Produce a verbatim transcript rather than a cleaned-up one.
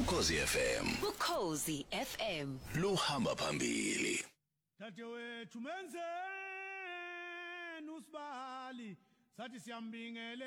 Ukhozi F M. Ukhozi F M. Luhamba phambili. Dadewethu menzeni usibali sathi siyambingele